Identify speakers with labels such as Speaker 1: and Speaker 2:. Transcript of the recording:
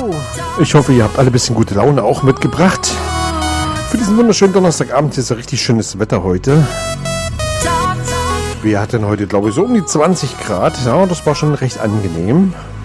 Speaker 1: Ich hoffe, ihr habt alle ein bisschen gute Laune auch mitgebracht. Für diesen wunderschönen Donnerstagabend ist ja richtig schönes Wetter heute. Wir hatten heute, glaube ich, so um die 20 Grad. Ja, das war schon recht angenehm.